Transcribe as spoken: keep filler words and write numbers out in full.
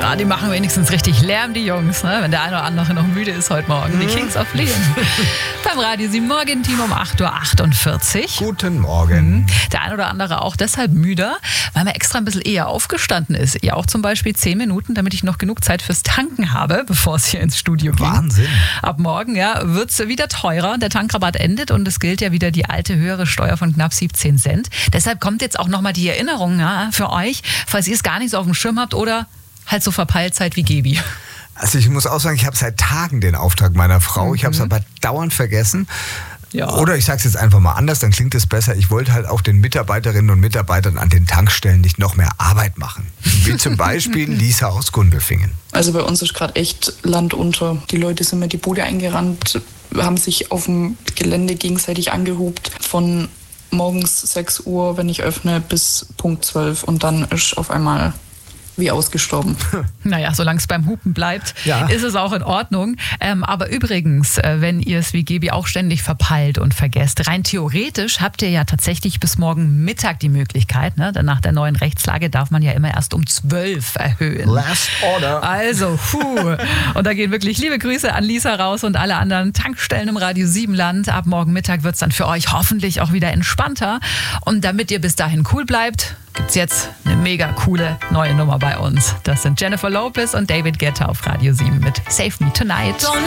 Ja, die machen wenigstens richtig Lärm, die Jungs, ne? Wenn der eine oder andere noch müde ist heute Morgen. Die Kings of Leon. Beim Radio sieben Morgen-Team um acht Uhr achtundvierzig. Guten Morgen. Mhm. Der eine oder andere auch deshalb müder, weil man extra ein bisschen eher aufgestanden ist. Ja, auch zum Beispiel zehn Minuten, damit ich noch genug Zeit fürs Tanken habe, bevor es hier ins Studio geht. Wahnsinn. Ab morgen ja, wird es wieder teurer. Der Tankrabatt endet und es gilt ja wieder die alte höhere Steuer von knapp siebzehn Cent. Deshalb kommt jetzt auch nochmal die Erinnerung ja, für euch, falls ihr es gar nicht so auf dem Schirm habt oder halt so verpeilt seid wie Gebi. Also ich muss auch sagen, ich habe seit Tagen den Auftrag meiner Frau. Mhm. Ich habe es aber dauernd vergessen. Ja. Oder ich sage es jetzt einfach mal anders, dann klingt es besser. Ich wollte halt auch den Mitarbeiterinnen und Mitarbeitern an den Tankstellen nicht noch mehr Arbeit machen. Wie zum Beispiel Lisa aus Gundelfingen. Also bei uns ist gerade echt Land unter. Die Leute sind mit die Bude eingerannt, haben sich auf dem Gelände gegenseitig angehupt. Von morgens sechs Uhr, wenn ich öffne, bis Punkt zwölf. Und dann ist auf einmal wie ausgestorben. Naja, solange es beim Hupen bleibt, ja. ist es auch in Ordnung. Ähm, aber übrigens, äh, wenn ihr es wie Gebi auch ständig verpeilt und vergesst, rein theoretisch habt ihr ja tatsächlich bis morgen Mittag die Möglichkeit, ne? Denn nach der neuen Rechtslage darf man ja immer erst um zwölf erhöhen. Last order. Also, puh. Und da gehen wirklich liebe Grüße an Lisa raus und alle anderen Tankstellen im Radio sieben Land. Ab morgen Mittag wird es dann für euch hoffentlich auch wieder entspannter. Und damit ihr bis dahin cool bleibt, gibt's jetzt eine mega coole neue Nummer bei uns. Das sind Jennifer Lopez und David Guetta auf Radio sieben mit Save Me Tonight.